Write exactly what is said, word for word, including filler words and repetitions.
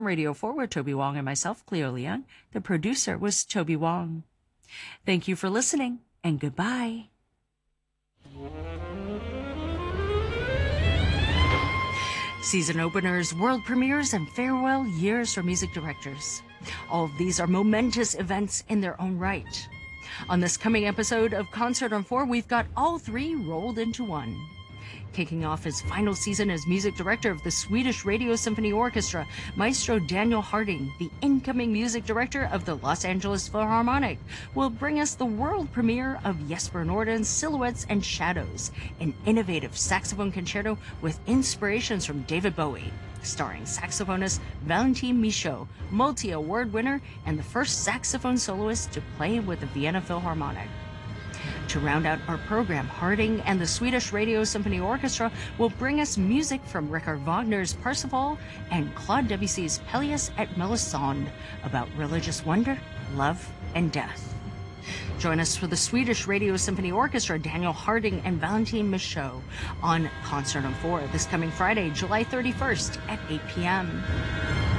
Radio four with Toby Wong and myself, Cleo Leung. The producer was Toby Wong. Thank you for listening, and goodbye. Season openers, world premieres, and farewell years for music directors. All of these are momentous events in their own right. On this coming episode of Concert on four, we've got all three rolled into one. Kicking off his final season as music director of the Swedish Radio Symphony Orchestra, Maestro Daniel Harding, the incoming music director of the Los Angeles Philharmonic, will bring us the world premiere of Jesper Norden's Silhouettes and Shadows, an innovative saxophone concerto with inspirations from David Bowie, starring saxophonist Valentin Michaud, multi-award winner and the first saxophone soloist to play with the Vienna Philharmonic. To round out our program, Harding and the Swedish Radio Symphony Orchestra will bring us music from Richard Wagner's Parsifal and Claude Debussy's Pelléas et Mélisande about religious wonder, love, and death. Join us for the Swedish Radio Symphony Orchestra, Daniel Harding and Valentin Michaud on Concert on four this coming Friday, July thirty-first at eight p.m.